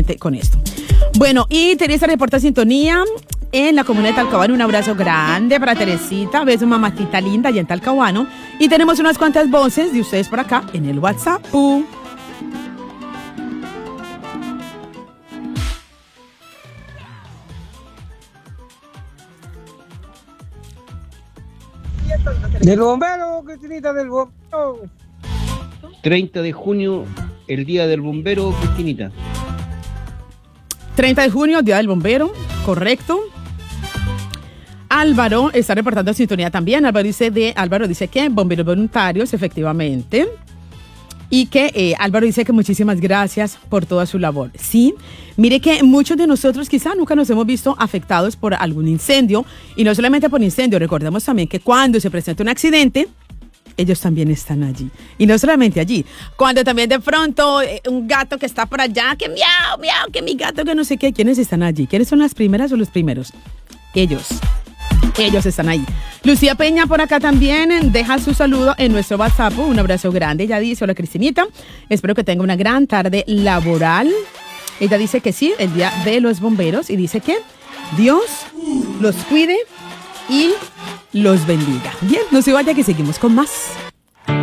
precisamente con esto. Bueno, y Teresa reporta sintonía en la comunidad de Talcahuano. Un abrazo grande para Teresita. Beso, mamatita linda, allá en Talcahuano. Y tenemos unas cuantas voces de ustedes por acá en el WhatsApp. Del bombero, Cristinita, del bombero. 30 de junio, el día del bombero, Cristinita. 30 de junio, día del bombero, correcto. Álvaro está reportando sintonía también. Álvaro dice que bomberos voluntarios, efectivamente. Y que Álvaro dice que muchísimas gracias por toda su labor. Sí, mire que muchos de nosotros quizá nunca nos hemos visto afectados por algún incendio. Y no solamente por incendio, recordemos también que cuando se presenta un accidente, ellos también están allí. Y no solamente allí. Cuando también de pronto un gato que está por allá, que miau, miau, que mi gato, que no sé qué. ¿Quiénes están allí? ¿Quiénes son las primeras o los primeros? Ellos están ahí. Lucía Peña por acá también deja su saludo en nuestro WhatsApp. Un abrazo grande. Ella dice: hola Cristinita, espero que tenga una gran tarde laboral. Ella dice que sí, el día de los bomberos, y dice que Dios los cuide y los bendiga. Bien, no se vaya que seguimos con más.